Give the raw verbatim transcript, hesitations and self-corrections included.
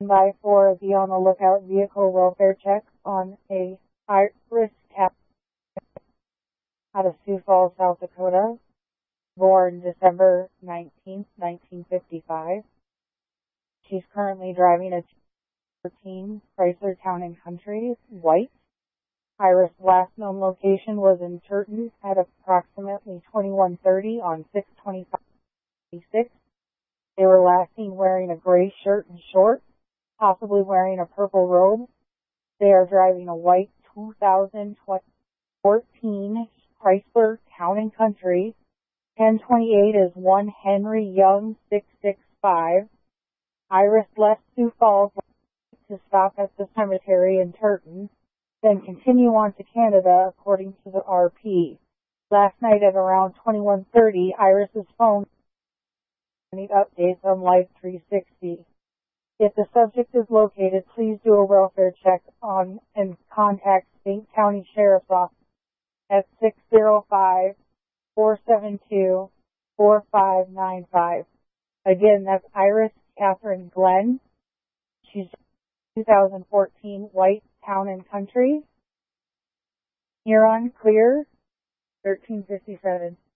By for be on the lookout vehicle welfare check on a Iris Cap out of Sioux Falls, South Dakota, born December nineteenth, nineteen fifty-five. She's currently driving a thirteen Chrysler Town and Country, white. Iris' last known location was in Turton at approximately twenty-one thirty on six twenty-five twenty-six. They were last seen wearing a gray shirt and shorts, possibly wearing a purple robe. They are driving a white two thousand fourteen Chrysler Town and Country. ten twenty-eight is one Henry Young six six five. Iris left Sioux Falls to stop at the cemetery in Turton, then continue on to Canada, according to the R P. Last night at around twenty-one thirty, Iris's phone need updates on Life three sixty. If the subject is located, please do a welfare check on and contact Saint County Sheriff's Office at six zero five, four seven two, four five nine five. Again, that's Iris Catherine Glenn. She's two thousand fourteen White Town and Country. Huron Clear, thirteen fifty-seven.